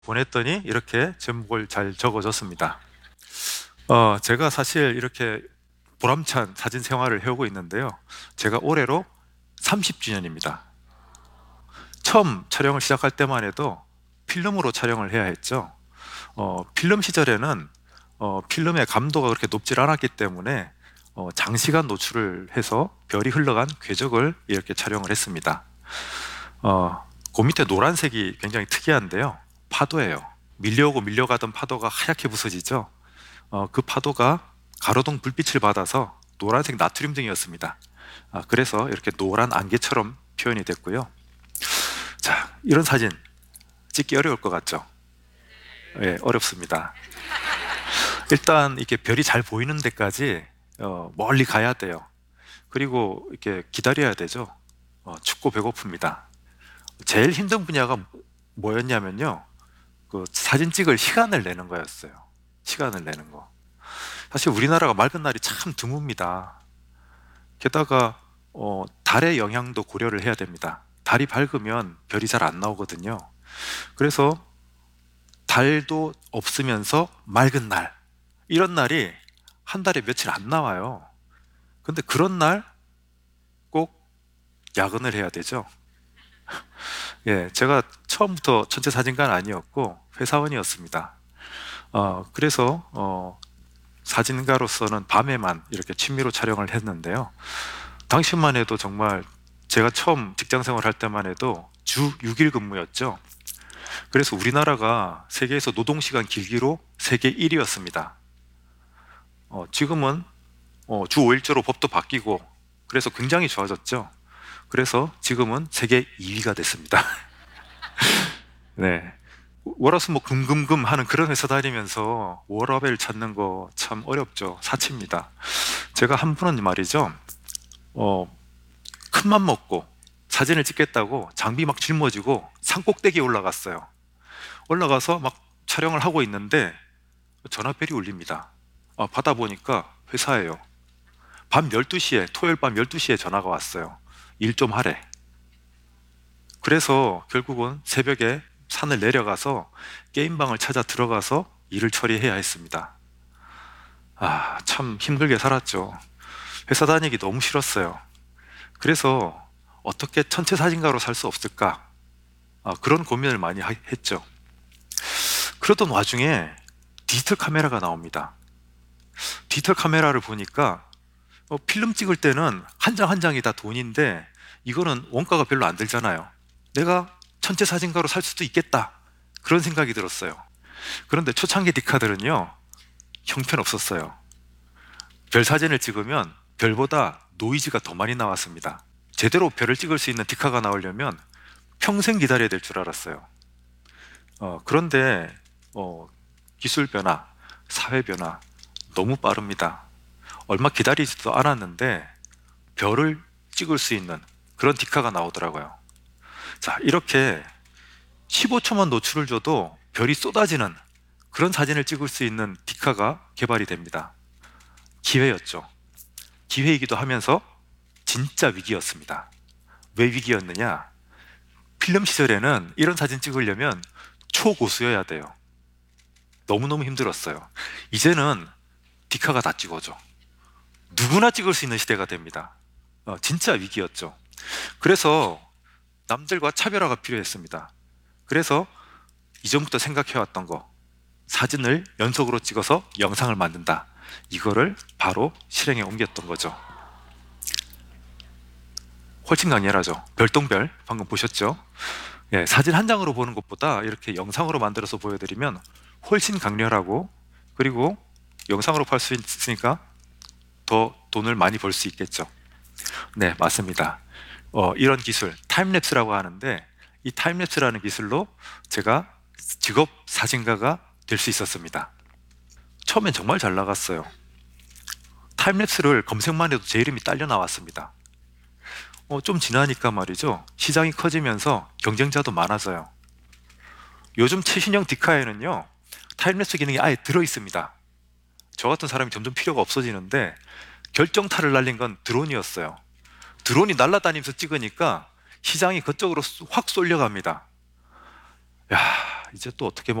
보냈더니 이렇게 제목을 잘 적어줬습니다. 제가 사실 이렇게 보람찬 사진 생활을 해오고 있는데요. 제가 올해로 30주년입니다. 처음 촬영을 시작할 때만 해도 필름으로 촬영을 해야 했죠. 필름 시절에는 필름의 감도가 그렇게 높질 않았기 때문에 장시간 노출을 해서 별이 흘러간 궤적을 이렇게 촬영을 했습니다. 그 밑에 노란색이 굉장히 특이한데요. 파도예요. 밀려오고 밀려가던 파도가 하얗게 부서지죠. 그 파도가 가로등 불빛을 받아서 노란색 나트륨 등이었습니다. 그래서 이렇게 노란 안개처럼 표현이 됐고요. 자, 이런 사진 찍기 어려울 것 같죠? 예, 어렵습니다. 일단 이렇게 별이 잘 보이는 데까지 멀리 가야 돼요. 그리고 이렇게 기다려야 되죠. 춥고 배고픕니다. 제일 힘든 분야가 뭐였냐면요. 그 사진 찍을 시간을 내는 거였어요. 시간을 내는 거. 사실 우리나라가 맑은 날이 참 드뭅니다. 게다가 달의 영향도 고려를 해야 됩니다. 달이 밝으면 별이 잘 안 나오거든요. 그래서 달도 없으면서 맑은 날, 이런 날이 한 달에 며칠 안 나와요. 근데 그런 날 꼭 야근을 해야 되죠. 예, 제가 처음부터 천체 사진가는 아니었고 회사원이었습니다. 그래서 사진가로서는 밤에만 이렇게 취미로 촬영을 했는데요. 당시만 해도 정말 제가 처음 직장 생활할 때만 해도 주 6일 근무였죠. 그래서 우리나라가 세계에서 노동시간 길기로 세계 1위였습니다. 지금은 주 5일제로 법도 바뀌고 그래서 굉장히 좋아졌죠. 그래서 지금은 세계 2위가 됐습니다. 네. 월화수목 금금금 하는 그런 회사 다니면서 워라밸 찾는 거 참 어렵죠. 사치입니다. 제가 한 번은 말이죠. 큰맘 먹고 사진을 찍겠다고 장비 막 짊어지고 산꼭대기에 올라갔어요. 올라가서 막 촬영을 하고 있는데 전화벨이 울립니다. 받아 보니까 회사예요. 밤 12시에, 토요일 밤 12시에 전화가 왔어요. 일 좀 하래. 그래서 결국은 새벽에 산을 내려가서 게임방을 찾아 들어가서 일을 처리해야 했습니다. 참 힘들게 살았죠. 회사 다니기 너무 싫었어요. 그래서 어떻게 천체 사진가로 살 수 없을까? 그런 고민을 많이 했죠. 그러던 와중에 디지털 카메라가 나옵니다. 디지털 카메라를 보니까 필름 찍을 때는 한 장 한 장이 다 돈인데 이거는 원가가 별로 안 들잖아요. 내가 천체 사진가로 살 수도 있겠다. 그런 생각이 들었어요. 그런데 초창기 디카들은요, 형편없었어요. 별 사진을 찍으면 별보다 노이즈가 더 많이 나왔습니다. 제대로 별을 찍을 수 있는 디카가 나오려면 평생 기다려야 될 줄 알았어요. 그런데 기술 변화, 사회 변화 너무 빠릅니다. 얼마 기다리지도 않았는데 별을 찍을 수 있는 그런 디카가 나오더라고요. 자, 이렇게 15초만 노출을 줘도 별이 쏟아지는 그런 사진을 찍을 수 있는 디카가 개발이 됩니다. 기회였죠. 기회이기도 하면서 진짜 위기였습니다. 왜 위기였느냐? 필름 시절에는 이런 사진 찍으려면 초고수여야 돼요. 너무너무 힘들었어요. 이제는 디카가 다 찍어줘. 누구나 찍을 수 있는 시대가 됩니다. 진짜 위기였죠. 그래서 남들과 차별화가 필요했습니다. 그래서 이전부터 생각해왔던 거, 사진을 연속으로 찍어서 영상을 만든다. 이거를 바로 실행에 옮겼던 거죠. 훨씬 강렬하죠. 별똥별 방금 보셨죠? 예, 사진 한 장으로 보는 것보다 이렇게 영상으로 만들어서 보여드리면 훨씬 강렬하고, 그리고 영상으로 팔 수 있으니까 더 돈을 많이 벌 수 있겠죠. 네, 맞습니다. 이런 기술, 타임랩스라고 하는데 이 타임랩스라는 기술로 제가 직업 사진가가 될 수 있었습니다. 처음엔 정말 잘 나갔어요. 타임랩스를 검색만 해도 제 이름이 딸려 나왔습니다. 좀 지나니까 말이죠. 시장이 커지면서 경쟁자도 많아져요. 요즘 최신형 디카에는요, 타임랩스 기능이 아예 들어있습니다. 저 같은 사람이 점점 필요가 없어지는데 결정타를 날린 건 드론이었어요. 드론이 날아다니면서 찍으니까 시장이 그쪽으로 확 쏠려갑니다. 야, 이제 또 어떻게